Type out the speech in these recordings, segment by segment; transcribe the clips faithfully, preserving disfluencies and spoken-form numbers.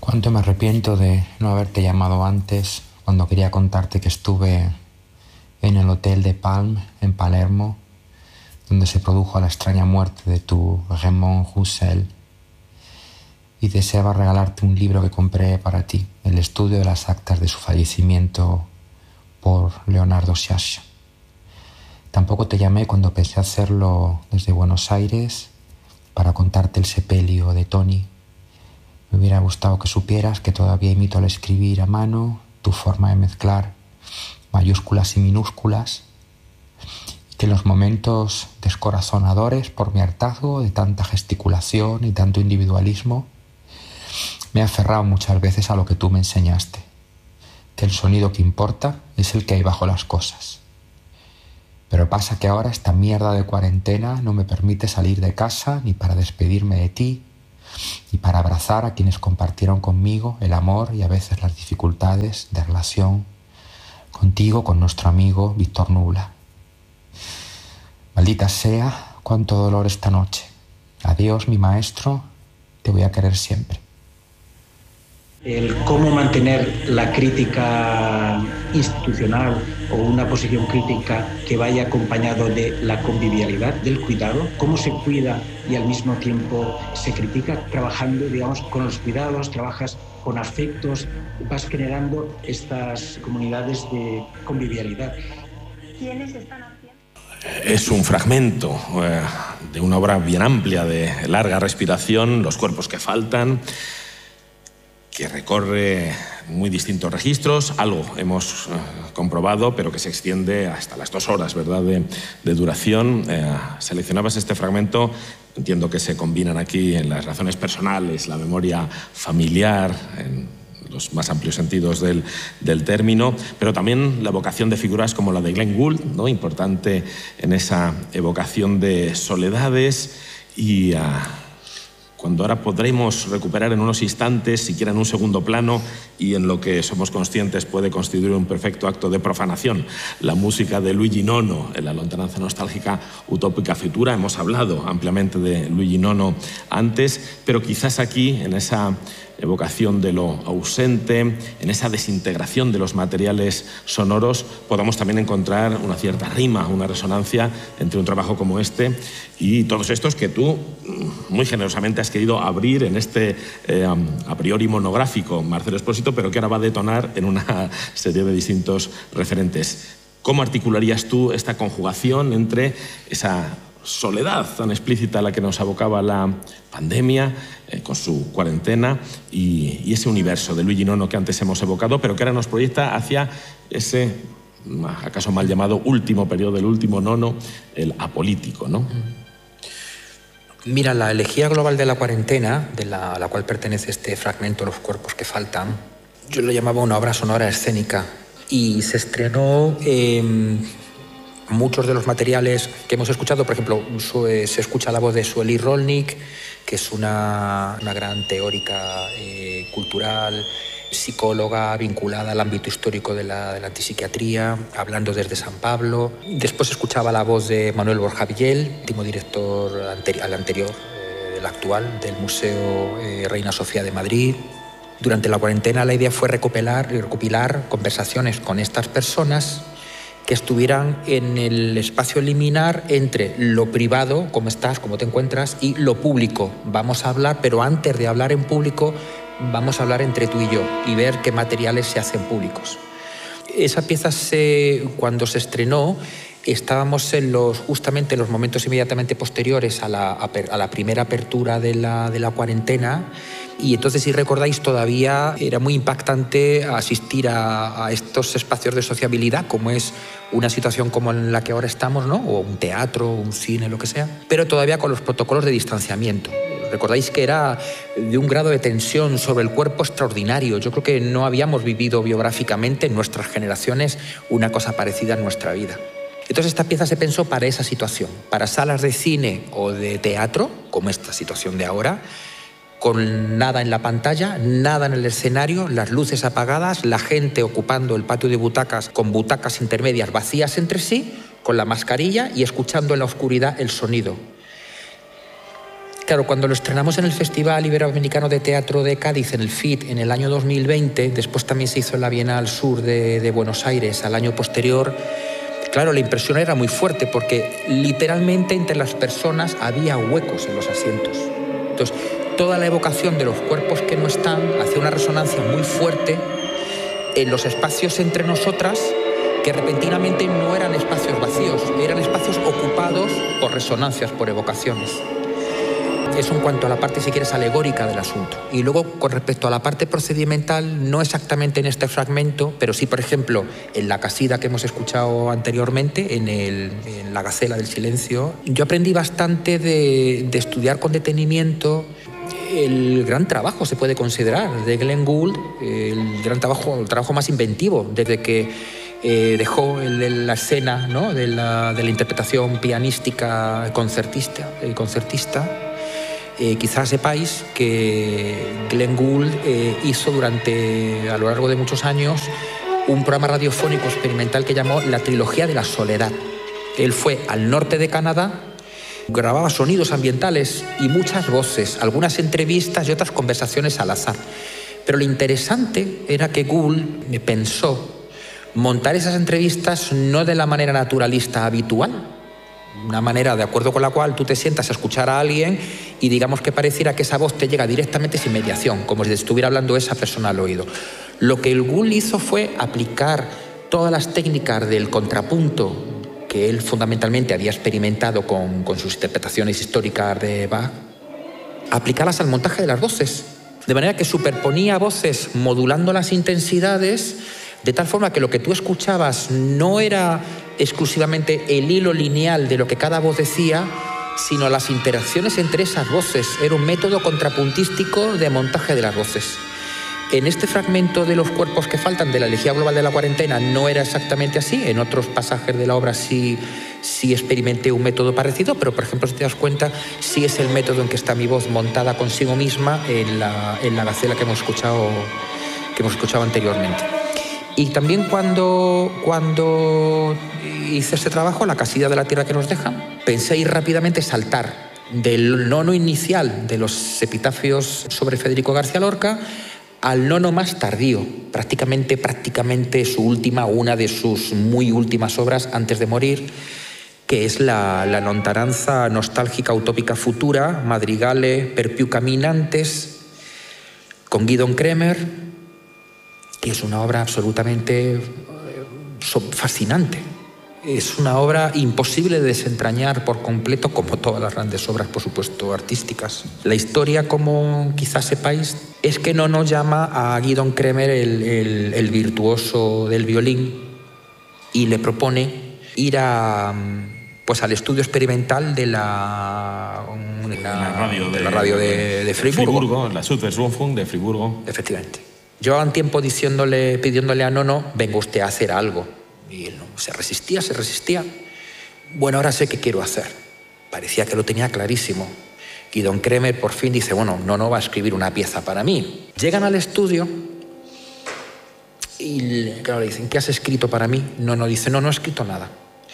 Cuánto me arrepiento de no haberte llamado antes, cuando quería contarte que estuve en el Hotel de Palm, en Palermo, donde se produjo la extraña muerte de tu Raymond Roussel, y deseaba regalarte un libro que compré para ti, el estudio de las actas de su fallecimiento por Leonardo Sciascia. Tampoco te llamé cuando pensé hacerlo desde Buenos Aires para contarte el sepelio de Tony. Me hubiera gustado que supieras que todavía imito al escribir a mano tu forma de mezclar mayúsculas y minúsculas, y que en los momentos descorazonadores por mi hartazgo de tanta gesticulación y tanto individualismo, me he aferrado muchas veces a lo que tú me enseñaste, que el sonido que importa es el que hay bajo las cosas. Pero pasa que ahora esta mierda de cuarentena no me permite salir de casa ni para despedirme de ti, y para abrazar a quienes compartieron conmigo el amor y a veces las dificultades de relación contigo, con nuestro amigo Víctor Nubla. Maldita sea, cuánto dolor esta noche. Adiós, mi maestro, te voy a querer siempre. El cómo mantener la crítica institucional o una posición crítica que vaya acompañado de la convivialidad, del cuidado, cómo se cuida y al mismo tiempo se critica, trabajando, digamos, con los cuidados, trabajas con afectos, vas generando estas comunidades de convivialidad. ¿Quiénes están haciendo? Es un fragmento eh, de una obra bien amplia, de larga respiración, Los cuerpos que faltan, que recorre muy distintos registros. Algo hemos eh, comprobado, pero que se extiende hasta las dos horas, ¿verdad?, de, de duración. Eh, seleccionabas este fragmento, entiendo que se combinan aquí en las razones personales, la memoria familiar, en los más amplios sentidos del, del término, pero también la evocación de figuras como la de Glenn Gould, ¿no?, importante en esa evocación de soledades, y uh, cuando ahora podremos recuperar en unos instantes, siquiera en un segundo plano, y en lo que somos conscientes puede constituir un perfecto acto de profanación, la música de Luigi Nono, en la lontananza nostálgica Utópica Futura. Hemos hablado ampliamente de Luigi Nono antes, pero quizás aquí, en esa evocación de lo ausente, en esa desintegración de los materiales sonoros, podamos también encontrar una cierta rima, una resonancia entre un trabajo como este y todos estos que tú muy generosamente has querido abrir en este eh, a priori monográfico, Marcelo Espósito, pero que ahora va a detonar en una serie de distintos referentes. ¿Cómo articularías tú esta conjugación entre esa soledad tan explícita a la que nos abocaba la pandemia, eh, con su cuarentena, y, y ese universo de Luigi Nono que antes hemos evocado, pero que ahora nos proyecta hacia ese, acaso mal llamado, último periodo del último nono, el apolítico, ¿no? Mira, la elegía global de la cuarentena, de la, a la cual pertenece este fragmento, Los cuerpos que faltan, yo lo llamaba una obra sonora escénica, y se estrenó eh, muchos de los materiales que hemos escuchado. Por ejemplo, se escucha la voz de Sueli Rolnik, que es una, una gran teórica eh, cultural, psicóloga vinculada al ámbito histórico de la, de la antipsiquiatría, hablando desde San Pablo. Después escuchaba la voz de Manuel Borja Villel, último director anteri- al anterior, eh, el actual, del Museo eh, Reina Sofía de Madrid. Durante la cuarentena la idea fue recopilar, recopilar conversaciones con estas personas que estuvieran en el espacio liminar entre lo privado, cómo estás, cómo te encuentras, y lo público. Vamos a hablar, pero antes de hablar en público, vamos a hablar entre tú y yo y ver qué materiales se hacen públicos. Esa pieza, se, cuando se estrenó, estábamos en los, justamente en los momentos inmediatamente posteriores a la, a la primera apertura de la, de la cuarentena, y entonces, si recordáis, todavía era muy impactante asistir a, a estos espacios de sociabilidad, como es una situación como en la que ahora estamos, ¿no?, o un teatro, un cine, lo que sea, pero todavía con los protocolos de distanciamiento. Recordáis que era de un grado de tensión sobre el cuerpo extraordinario. Yo creo que no habíamos vivido biográficamente en nuestras generaciones una cosa parecida en nuestra vida. Entonces esta pieza se pensó para esa situación, para salas de cine o de teatro, como esta situación de ahora, con nada en la pantalla, nada en el escenario, las luces apagadas, la gente ocupando el patio de butacas con butacas intermedias vacías entre sí, con la mascarilla y escuchando en la oscuridad el sonido. Claro, cuando lo estrenamos en el Festival Iberoamericano de Teatro de Cádiz, en el F I T, en el año dos mil veinte, después también se hizo en la Bienal Sur de, de Buenos Aires al año posterior, claro, la impresión era muy fuerte porque literalmente entre las personas había huecos en los asientos. Entonces, toda la evocación de los cuerpos que no están hacía una resonancia muy fuerte en los espacios entre nosotras, que repentinamente no eran espacios vacíos, eran espacios ocupados por resonancias, por evocaciones. Eso en cuanto a la parte, si quieres, alegórica del asunto. Y luego, con respecto a la parte procedimental, no exactamente en este fragmento, pero sí, por ejemplo, en la casida que hemos escuchado anteriormente, en, el, en La Gacela del Silencio, yo aprendí bastante de, de estudiar con detenimiento el gran trabajo, se puede considerar, de Glenn Gould, el gran trabajo, el trabajo más inventivo, desde que eh, dejó el, el, la escena, ¿no?, de, la, de la interpretación pianística concertista, eh, concertista. Eh, quizás sepáis que Glenn Gould eh, hizo durante, a lo largo de muchos años, un programa radiofónico experimental que llamó La Trilogía de la Soledad. Él fue al norte de Canadá, grababa sonidos ambientales y muchas voces, algunas entrevistas y otras conversaciones al azar. Pero lo interesante era que Gould pensó montar esas entrevistas no de la manera naturalista habitual, una manera de acuerdo con la cual tú te sientas a escuchar a alguien y digamos que pareciera que esa voz te llega directamente sin mediación, como si te estuviera hablando esa persona al oído. Lo que el Gould hizo fue aplicar todas las técnicas del contrapunto que él fundamentalmente había experimentado con, con sus interpretaciones históricas de Bach, aplicarlas al montaje de las voces, de manera que superponía voces modulando las intensidades, de tal forma que lo que tú escuchabas no era exclusivamente el hilo lineal de lo que cada voz decía, sino las interacciones entre esas voces. Era un método contrapuntístico de montaje de las voces. En este fragmento de Los cuerpos que faltan, de la elegía global de la cuarentena, no era exactamente así. En otros pasajes de la obra sí, sí experimenté un método parecido, pero, por ejemplo, si te das cuenta, sí es el método en que está mi voz montada consigo misma en la, en la gacela que hemos escuchado, que hemos escuchado anteriormente. Y también cuando, cuando hice este trabajo, La casilla de la tierra que nos dejan, pensé ir rápidamente saltar del nono inicial de los epitafios sobre Federico García Lorca al nono más tardío, prácticamente, prácticamente su última, una de sus muy últimas obras antes de morir, que es la, la lontananza nostálgica utópica futura, Madrigale per più caminantes, con Guidon Kremer, que es una obra absolutamente fascinante. Es una obra imposible de desentrañar por completo, como todas las grandes obras, por supuesto, artísticas. La historia, como quizás sepáis, es que no nos llama a Guidon Kremer el, el, el virtuoso del violín y le propone ir a, pues, al estudio experimental de la, de la, la radio de, de, la radio de, de Friburgo. Friburgo, la Südwestfunk de Friburgo. Efectivamente. Llevaban tiempo diciéndole, pidiéndole a Nono, venga usted a hacer algo. Y él no, se resistía, se resistía. Bueno, ahora sé qué quiero hacer. Parecía que lo tenía clarísimo. Y don Kremer por fin dice, bueno, Nono va a escribir una pieza para mí. Llegan al estudio y claro, le dicen, ¿qué has escrito para mí? Nono dice, no, no he escrito nada.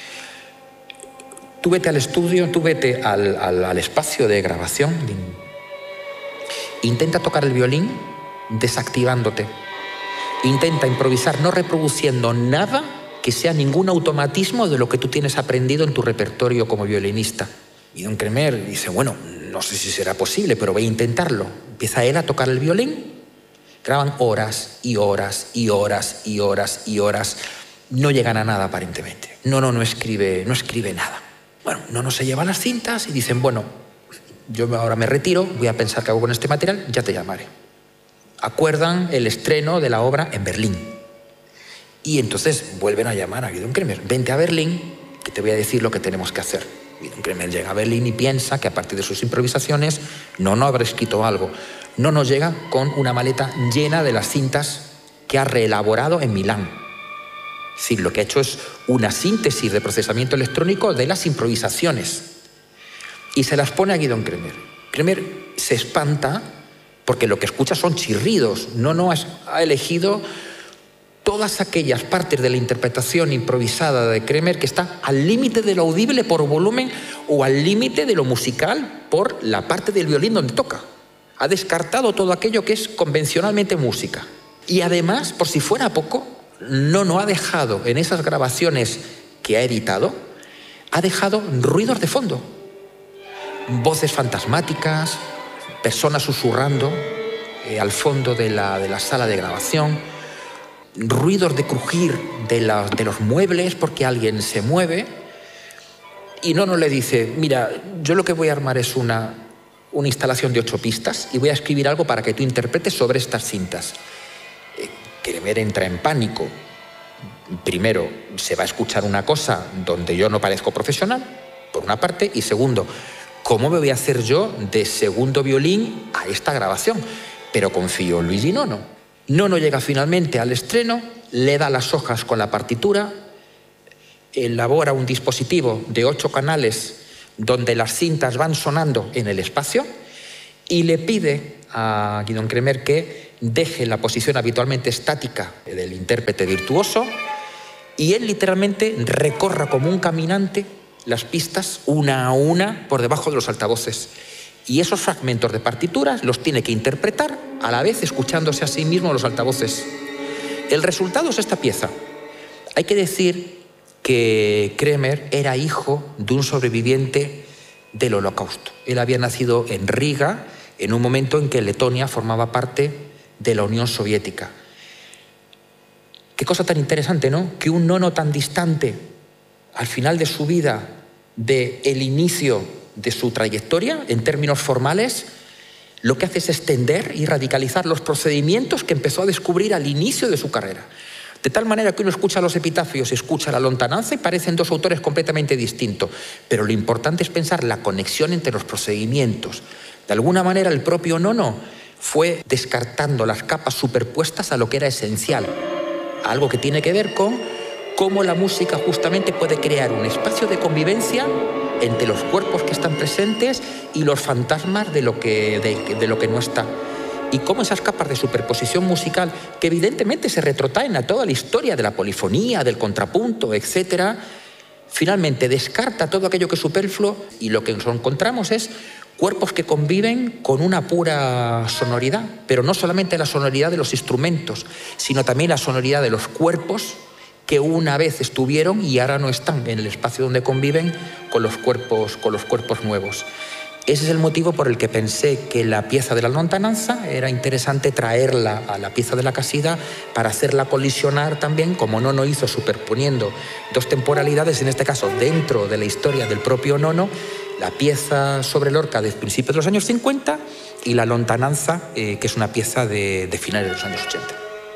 Tú vete al estudio, tú vete al, al, al espacio de grabación. Intenta tocar el violín desactivándote. Intenta improvisar, no reproduciendo nada que sea ningún automatismo de lo que tú tienes aprendido en tu repertorio como violinista. Y don Kremer dice, bueno, no sé si será posible, pero voy a intentarlo. Empieza él a tocar el violín. Graban horas y horas y horas y horas y horas. No llegan a nada aparentemente. No, no, no escribe, no escribe nada. Bueno, no, no se lleva las cintas y dicen, bueno, yo ahora me retiro, voy a pensar qué hago con este material, ya te llamaré. Acuerdan el estreno de la obra en Berlín. Y entonces vuelven a llamar a Guidon Kremer. Vente a Berlín, que te voy a decir lo que tenemos que hacer. Guidon Kremer llega a Berlín y piensa que a partir de sus improvisaciones no, no habrá escrito algo. No nos llega con una maleta llena de las cintas que ha reelaborado en Milán. Es decir, lo que ha hecho es una síntesis de procesamiento electrónico de las improvisaciones. Y se las pone a Guidon Kremer. Kremer se espanta porque lo que escucha son chirridos. No, no, ha elegido todas aquellas partes de la interpretación improvisada de Kremer que está al límite de lo audible por volumen o al límite de lo musical por la parte del violín donde toca. Ha descartado todo aquello que es convencionalmente música. Y además, por si fuera poco, Nono ha dejado en esas grabaciones que ha editado, ha dejado ruidos de fondo. Voces fantasmáticas, personas susurrando eh, al fondo de la, de la sala de grabación, ruidos de crujir de, la, de los muebles porque alguien se mueve. Y Nono le dice, mira, yo lo que voy a armar es una, una instalación de ocho pistas y voy a escribir algo para que tú interpretes sobre estas cintas. Eh, Cremer entra en pánico. Primero, se va a escuchar una cosa donde yo no parezco profesional, por una parte, y segundo, ¿cómo me voy a hacer yo de segundo violín a esta grabación? Pero confío en Luigi Nono. Nono llega finalmente al estreno, le da las hojas con la partitura, elabora un dispositivo de ocho canales donde las cintas van sonando en el espacio y le pide a Guidon Kremer que deje la posición habitualmente estática del intérprete virtuoso y él literalmente recorra como un caminante las pistas una a una por debajo de los altavoces. Y esos fragmentos de partituras los tiene que interpretar a la vez escuchándose a sí mismo los altavoces. El resultado es esta pieza. Hay que decir que Kremer era hijo de un sobreviviente del Holocausto. Él había nacido en Riga en un momento en que Letonia formaba parte de la Unión Soviética. Qué cosa tan interesante, ¿no? Que un Nono tan distante al final de su vida, del inicio de su trayectoria, en términos formales, lo que hace es extender y radicalizar los procedimientos que empezó a descubrir al inicio de su carrera. De tal manera que uno escucha los epitafios, escucha la lontananza y parecen dos autores completamente distintos. Pero lo importante es pensar la conexión entre los procedimientos. De alguna manera el propio Nono fue descartando las capas superpuestas a lo que era esencial. Algo que tiene que ver con cómo la música justamente puede crear un espacio de convivencia entre los cuerpos que están presentes y los fantasmas de lo que, de, de lo que no está. Y cómo esas capas de superposición musical, que evidentemente se retrotraen a toda la historia de la polifonía, del contrapunto, etcétera, finalmente descarta todo aquello que es superfluo y lo que nos encontramos es cuerpos que conviven con una pura sonoridad, pero no solamente la sonoridad de los instrumentos, sino también la sonoridad de los cuerpos que una vez estuvieron y ahora no están en el espacio donde conviven con los cuerpos, con los cuerpos nuevos. Ese es el motivo por el que pensé que la pieza de la lontananza era interesante traerla a la pieza de la Casida para hacerla colisionar también, como Nono hizo, superponiendo dos temporalidades, en este caso dentro de la historia del propio Nono, la pieza sobre Lorca de principios de los años cincuenta y la lontananza, eh, que es una pieza de, de finales de los años ochenta.